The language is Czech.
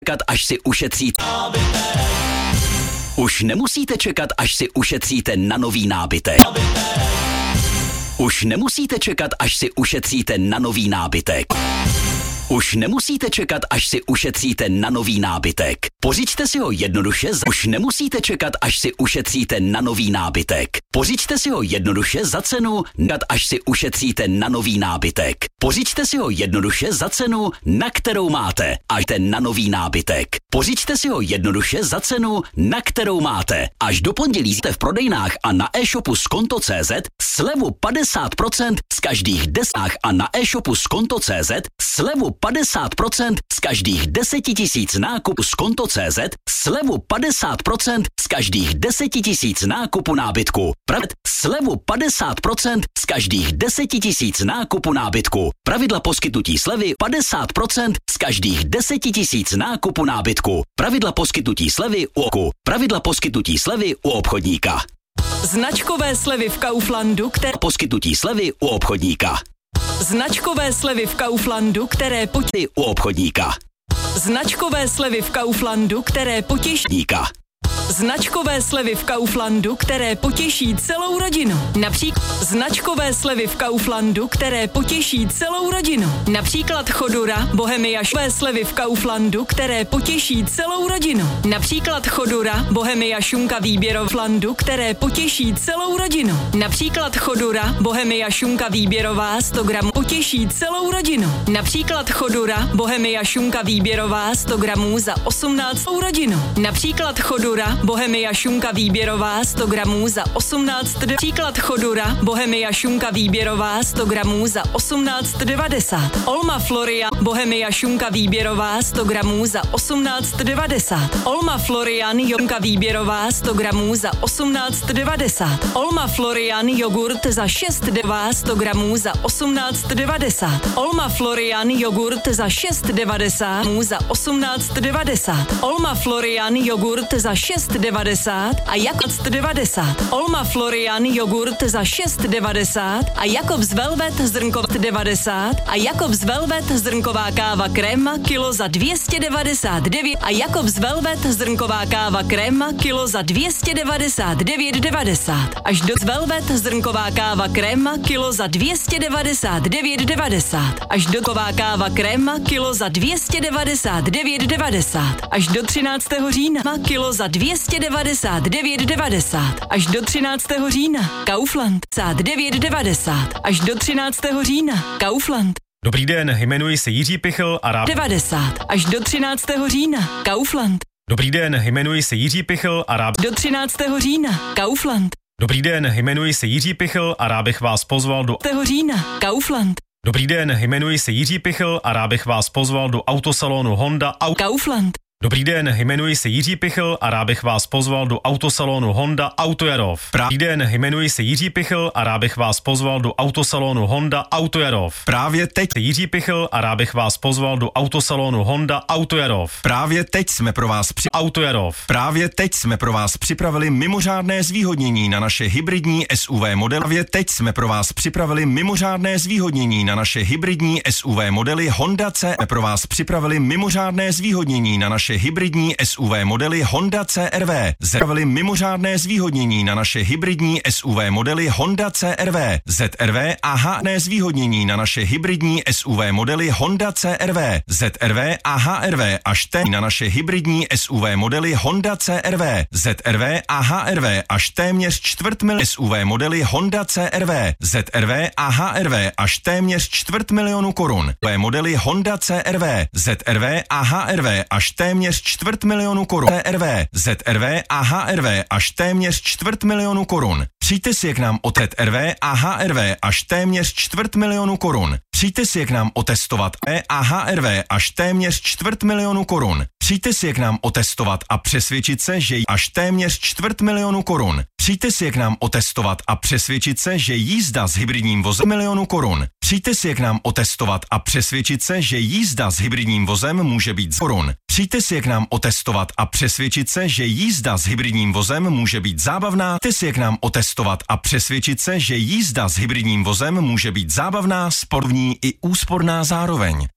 čekat, až si ušetříte. Už nemusíte čekat, až si ušetříte na nový nábytek. Už nemusíte čekat, až si ušetříte na nový nábytek. Už nemusíte čekat, až si ušetříte na nový nábytek. Pořiďte si ho jednoduše Už nemusíte čekat, až si ušetříte na nový nábytek. Pořiďte si ho jednoduše za cenu, až si ušetříte na nový nábytek. Pořiďte si ho jednoduše za cenu, na kterou máte, až ten na nový nábytek. Pořiďte si ho jednoduše za cenu, na kterou máte. Až do pondělí jste v prodejnách a na e-shopu Skonto.cz slevu 50% z každých 10 a na e-shopu Skonto.cz slevu 50% z každých 10 000 nákupů Skonto.cz slevu 50% z každých 10 000 nákupu nábytku. Slevu 50% z každých 10 000 nákupu nábytku. Pravidla poskytnutí slevy 50% z každých 10 000 nákupu nábytku. Pravidla poskytnutí slevy u oku. Pravidla poskytnutí slevy u obchodníka. Značkové slevy v Kauflandu, které poskytnutí slevy u obchodníka. Značkové slevy v Kauflandu, které potěší u obchodníka. Značkové slevy v Kauflandu, které potěší. Značkové slevy v Kauflandu, které potěší celou rodinu. Například značkové slevy v Kauflandu, které potěší celou rodinu. Například Chodura, Bohemia, slevy v Kauflandu, které potěší celou rodinu. Například Chodura, Bohemia šunka výběrovlandu, které potěší celou rodinu. Například Chodura, Bohemia šunka výběrová 100 gramů potěší celou rodinu. Například Chodura, Bohemia šunka výběrová 100 gramů za 18 rodinu. Například Chodura, Bohemia šunka výběrová 100 gramů za 18. Příklad Chodura, Bohemia šunka výběrová 100 gramů za 18,90. Olma Floria, Bohemia šunka výběrová 100 gramů za 18,90. Olma Florian šunka výběrová 100 gramů za 18,90. Olma Florian jogurt za 6,90 100 gramů za 18,90. Olma Florian jogurt za 6,90 za 18,90. Olma Florian jogurt za 6,90 a Jakobs 90. Olma Florian jogurt za 6,90 a Jakobs Velvet zrnkovat 90 a Jakobs Velvet zrnková káva kréma kilo za 299 a Jakobs Velvet zrnková káva kréma kilo za 299,90 až do Velvet zrnková káva kréma kilo za 299,90 až do ková káva kréma kilo za 299,90 až do 13. října kilo za 299,90 až do 13. října. Kaufland 9,90 až do 13. října. Kaufland. Dobrý den, jmenuji se Jiří Pichl a rád 90 až do 13. října. Kaufland. Dobrý den, jmenuji se Jiří Pichl a rád do 13. října. Kaufland. Dobrý den, jmenuji se Jiří Pichl a rád bych vás pozval do října. Kaufland. Dobrý den, jmenuji se Jiří Pichl a rád bych vás pozval do autosalonu Honda Kaufland. Dobrý den, jmenuji se Jiří Pichl a rád bych vás pozval do autosalonu Honda Autojarov. Dobrý den, jmenuji se Jiří Pichl a rád bych vás pozval do autosalonu Honda Autojarov. Právě teď Jiří Pichl a rád bych vás pozval do autosalonu Honda Autojarov. Právě teď jsme pro vás Autojarov. Právě teď jsme pro vás připravili mimořádné zvýhodnění na naše hybridní SUV modely. Právě teď jsme pro vás připravili mimořádné zvýhodnění na naše hybridní SUV modely Honda C. Pro vás připravili mimořádné zvýhodnění na naše hybridní SUV modely Honda CR-V. Připravili mimořádné zvýhodnění na naše hybridní SUV modely Honda CR-V, ZR-V a HR zvýhodnění na naše hybridní SUV modely Honda CR-V, ZR-V a HR-V až T na naše hybridní SUV modely Honda CR-V, ZR-V a HR-V až téměř 250 000 SUV modely Honda CR-V, ZR-V a HR-V až téměř 250 000 korun. Modely Honda CR-V, ZR-V a HR-V až téměř 250 000 korun. CR-V, ZR-V a HR-V až téměř 250 000 korun. Přijďte si je k nám o ZR-V a HR-V až téměř 250 000 korun. Přijďte si je k nám otestovat a HR-V až téměř 250 000 korun. Přijďte si je k nám otestovat a přesvědčit se, že až téměř 250 000 korun. Přijďte si je k nám otestovat a přesvědčit se, že jízda s hybridním vozem 1 000 000 korun. Přijďte si je k nám otestovat a přesvědčit se, že jízda s hybridním vozem může být z korun. Přijďte si je k nám otestovat a přesvědčit se, že jízda s hybridním vozem může být zábavná. Přijďte si je k nám otestovat a přesvědčit se, že jízda s hybridním vozem může být zábavná, sportovní i úsporná zároveň.